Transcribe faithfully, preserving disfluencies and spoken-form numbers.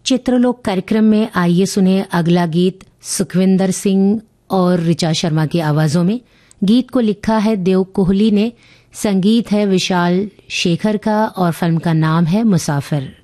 चित्रलोक कार्यक्रम में आइए सुने अगला गीत सुखविंदर सिंह और ऋचा शर्मा की आवाजों में। गीत को लिखा है देव कोहली ने, संगीत है विशाल शेखर का और फिल्म का नाम है मुसाफिर।